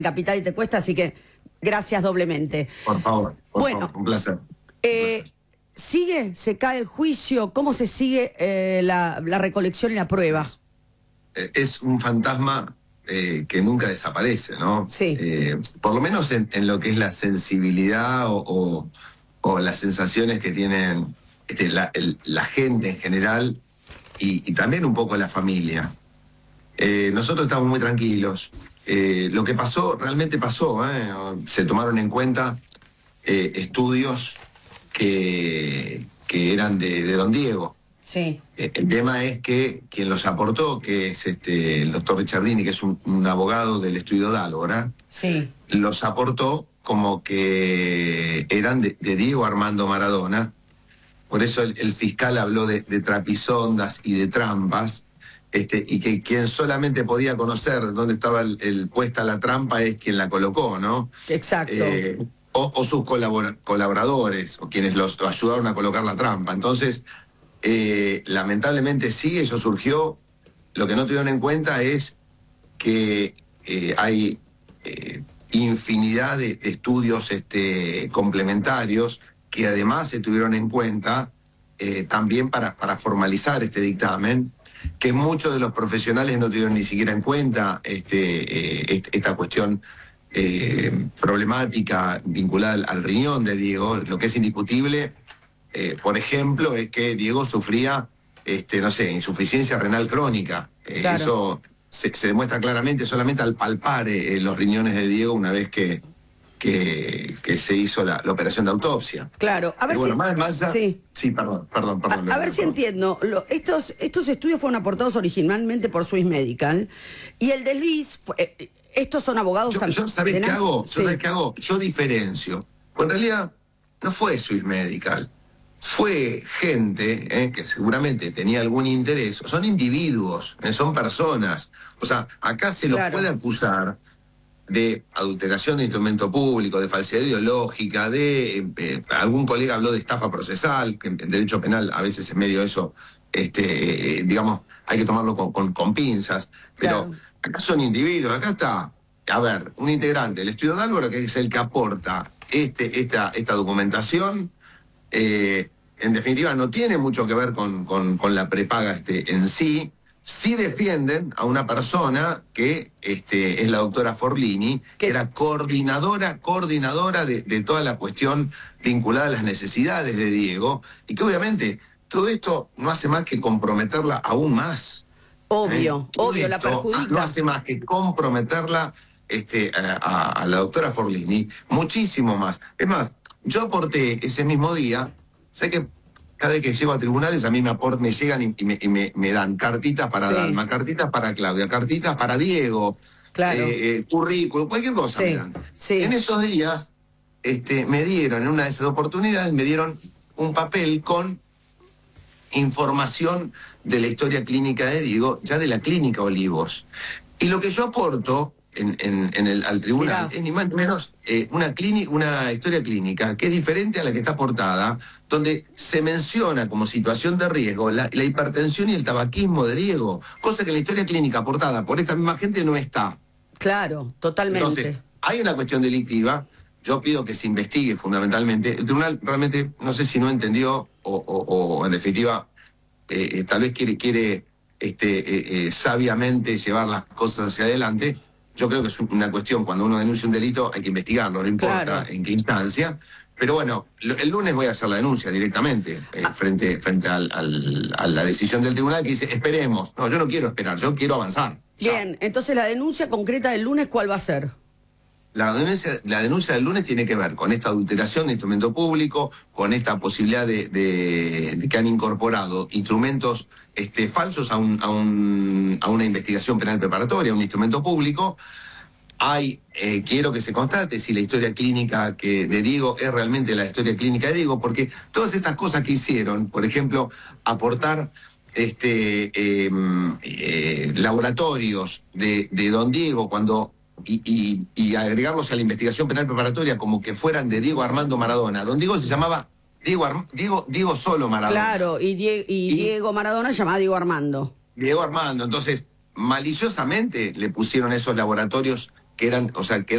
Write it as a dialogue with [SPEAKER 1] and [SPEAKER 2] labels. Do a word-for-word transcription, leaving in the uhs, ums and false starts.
[SPEAKER 1] Capital y Te Cuesta, así que gracias doblemente.
[SPEAKER 2] Por favor, por
[SPEAKER 1] bueno,
[SPEAKER 2] favor, un placer.
[SPEAKER 1] Eh,
[SPEAKER 2] un placer.
[SPEAKER 1] ¿Sigue? ¿Se cae el juicio? ¿Cómo se sigue eh, la, la recolección y la prueba?
[SPEAKER 2] Es un fantasma eh, que nunca desaparece, ¿no?
[SPEAKER 1] Sí.
[SPEAKER 2] Eh, por lo menos en, en lo que es la sensibilidad o, o, o las sensaciones que tienen este, la, el, la gente en general y, y también un poco la familia. Eh, nosotros estamos muy tranquilos. Eh, lo que pasó, realmente pasó, ¿eh? Se tomaron en cuenta eh, estudios que, que eran de, de don Diego.
[SPEAKER 1] Sí.
[SPEAKER 2] Eh, el tema es que quien los aportó, que es este, el doctor Ricciardini, que es un, un abogado del estudio Dálvora,
[SPEAKER 1] sí.
[SPEAKER 2] los aportó como que eran de, de Diego Armando Maradona. Por eso el, el fiscal habló de, de trapisondas y de trampas. Este, y que quien solamente podía conocer dónde estaba el, el puesta la trampa es quien la colocó, ¿no?
[SPEAKER 1] Exacto.
[SPEAKER 2] Eh, o, o sus colabor colaboradores, o quienes los ayudaron a colocar la trampa. Entonces, eh, lamentablemente sí, eso surgió. Lo que no tuvieron en cuenta es que eh, hay eh, infinidad de, de estudios este, complementarios que además se tuvieron en cuenta eh, también para, para formalizar este dictamen, que muchos de los profesionales no tuvieron ni siquiera en cuenta este, eh, esta cuestión eh, problemática vinculada al, al riñón de Diego. Lo que es indiscutible, eh, por ejemplo, es que Diego sufría, este, no sé, insuficiencia renal crónica. Eh,
[SPEAKER 1] Claro.
[SPEAKER 2] Eso se, se demuestra claramente solamente al palpar eh, los riñones de Diego una vez que, que, que se hizo la, la operación de autopsia.
[SPEAKER 1] Claro. A ver
[SPEAKER 2] bueno,
[SPEAKER 1] si...
[SPEAKER 2] más, más ya,
[SPEAKER 1] sí.
[SPEAKER 2] Sí, perdón, perdón, perdón.
[SPEAKER 1] A, a
[SPEAKER 2] Lorena,
[SPEAKER 1] ver si
[SPEAKER 2] perdón.
[SPEAKER 1] entiendo. Lo, estos, estos estudios fueron aportados originalmente por Swiss Medical y el desliz, eh, estos son abogados
[SPEAKER 2] Yo,
[SPEAKER 1] también.
[SPEAKER 2] yo ¿sabés qué hago?
[SPEAKER 1] Sí.
[SPEAKER 2] Yo, ¿sabés qué hago? Yo diferencio. Pues en realidad no fue Swiss Medical. Fue gente eh, que seguramente tenía algún interés. Son individuos, eh, son personas. O sea, acá se los
[SPEAKER 1] Claro.
[SPEAKER 2] puede acusar de adulteración de instrumento público, de falsedad ideológica, de... Eh, eh, algún colega habló de estafa procesal, que en derecho penal a veces en medio de eso, este, eh, digamos, hay que tomarlo con, con, con pinzas. Pero
[SPEAKER 1] Claro.
[SPEAKER 2] acá son individuos, acá está, a ver, un integrante del estudio de Álvaro, que es el que aporta este, esta, esta documentación. Eh, en definitiva, no tiene mucho que ver con, con, con la prepaga este, en sí. Sí defienden a una persona que este, es la doctora Forlini, que era coordinadora, coordinadora de, de toda la cuestión vinculada a las necesidades de Diego, y que obviamente todo esto no hace más que comprometerla aún más.
[SPEAKER 1] Obvio,
[SPEAKER 2] ¿Eh?
[SPEAKER 1] obvio, la
[SPEAKER 2] Esto
[SPEAKER 1] perjudica.
[SPEAKER 2] no hace más que comprometerla este, a, a, a la doctora Forlini, muchísimo más. Es más, yo aporté ese mismo día, sé que cada vez que llego a tribunales a mí me, aport, me llegan y, y, me, y me, me dan cartitas para
[SPEAKER 1] Sí.
[SPEAKER 2] Dalma, cartitas para Claudia, cartitas para Diego,
[SPEAKER 1] Claro.
[SPEAKER 2] eh, eh, currículum, cualquier cosa
[SPEAKER 1] Sí,
[SPEAKER 2] me dan.
[SPEAKER 1] sí.
[SPEAKER 2] En esos días este, me dieron, en una de esas oportunidades, me dieron un papel con información de la historia clínica de Diego, ya de la clínica Olivos. Y lo que yo aporto en, en, en el, al tribunal
[SPEAKER 1] Mirá.
[SPEAKER 2] es ni más ni menos eh, una, una historia clínica que es diferente a la que está aportada, donde se menciona como situación de riesgo la, la hipertensión y el tabaquismo de Diego, cosa que en la historia clínica aportada por esta misma gente no está.
[SPEAKER 1] Claro, totalmente.
[SPEAKER 2] Entonces, hay una cuestión delictiva. Yo pido que se investigue fundamentalmente. El tribunal realmente, no sé si no entendió o, o, o en definitiva, eh, eh, tal vez quiere, quiere este, eh, eh, sabiamente llevar las cosas hacia adelante. Yo creo que es una cuestión, cuando uno denuncia un delito hay que investigarlo, no importa
[SPEAKER 1] Claro.
[SPEAKER 2] en qué instancia. Pero bueno, lo, el lunes voy a hacer la denuncia directamente eh,
[SPEAKER 1] Ah.
[SPEAKER 2] frente, frente al, al, a la decisión del tribunal que dice, esperemos. No, yo no quiero esperar, yo quiero avanzar. Ya.
[SPEAKER 1] Bien, entonces la denuncia concreta del lunes, ¿cuál va a ser?
[SPEAKER 2] La denuncia, la denuncia del lunes tiene que ver con esta adulteración de instrumento público, con esta posibilidad de, de, de que han incorporado instrumentos este, falsos a, un, a, un, a una investigación penal preparatoria, a un instrumento público. Hay, eh, quiero que se constate si la historia clínica que de Diego es realmente la historia clínica de Diego, porque todas estas cosas que hicieron, por ejemplo, aportar este, eh, eh, laboratorios de, de don Diego cuando... Y, y, y agregarlos a la investigación penal preparatoria como que fueran de Diego Armando Maradona. Don Diego se llamaba Diego, Arm Diego, Diego solo Maradona.
[SPEAKER 1] Claro, y, Die y, y Diego Maradona llamaba Diego Armando.
[SPEAKER 2] Diego Armando. Entonces, maliciosamente le pusieron esos laboratorios que eran, o sea, que